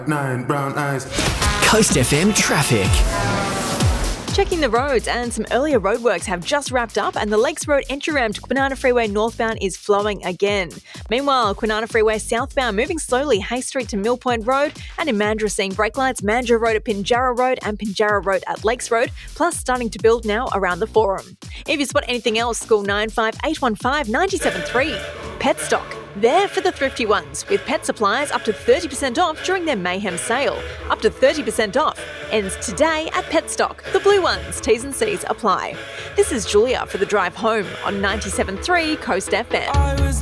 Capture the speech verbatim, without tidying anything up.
Nine brown eyes. Coast F M traffic. Checking the roads, and some earlier roadworks have just wrapped up and the Lakes Road entry ramp to Kwinana Freeway northbound is flowing again. Meanwhile, Kwinana Freeway southbound moving slowly Hay Street to Mill Point Road, and in Mandurah seeing brake lights, Mandurah Road at Pinjarra Road and Pinjarra Road at Lakes Road, plus starting to build now around the Forum. If you spot anything else, call nine five eight one five nine seven three. Petstock. There for the thrifty ones, with pet supplies up to thirty percent off during their Mayhem sale. Up to thirty percent off. Ends today at Petstock. The blue ones, T's and C's apply. This is Julia for The Drive Home on ninety-seven point three Coast F M.